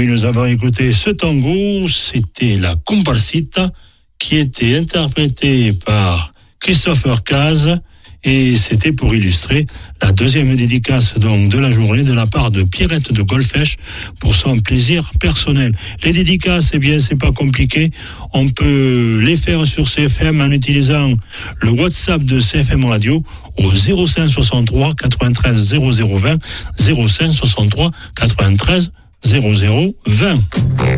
Oui, nous avons écouté ce tango, c'était la Comparsita, qui était interprétée par Christopher Caz, et c'était pour illustrer la deuxième dédicace donc de la journée de la part de Pierrette de Golfech pour son plaisir personnel. Les dédicaces, eh bien, c'est pas compliqué. On peut les faire sur CFM en utilisant le WhatsApp de CFM Radio au 05 63 93 00 20, 05 63 93 00 20.